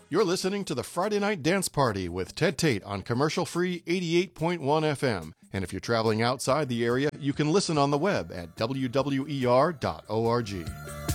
You're listening to the Friday Night Dance Party with Ted Tate on commercial-free 88.1 FM. And if you're traveling outside the area, you can listen on the web at wwer.org.